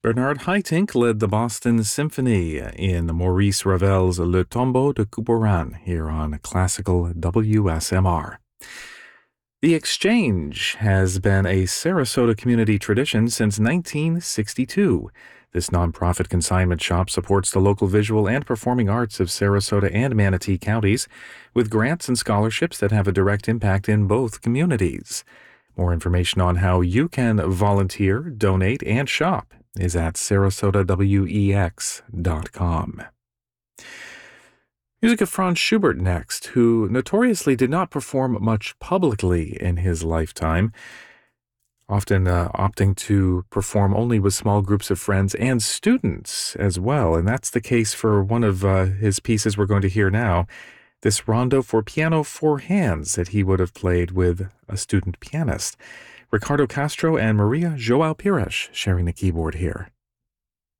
Bernard Haitink led the Boston Symphony in Maurice Ravel's Le Tombeau de Couperin here on Classical WSMR. The Exchange has been a Sarasota community tradition since 1962. This nonprofit consignment shop supports the local visual and performing arts of Sarasota and Manatee counties with grants and scholarships that have a direct impact in both communities. More information on how you can volunteer, donate, and shop is at sarasotawex.com. Music of Franz Schubert next, who notoriously did not perform much publicly in his lifetime, often opting to perform only with small groups of friends and students as well. And that's the case for one of his pieces we're going to hear now, this rondo for piano four hands that he would have played with a student pianist. Ricardo Castro and Maria Joao Pires sharing the keyboard here.